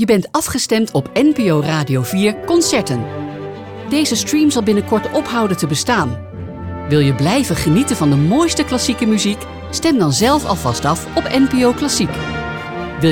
Je bent afgestemd op NPO Radio 4 Concerten. Deze stream zal binnenkort ophouden te bestaan. Wil je blijven genieten van de mooiste klassieke muziek? Stem dan zelf alvast af op NPO Klassiek.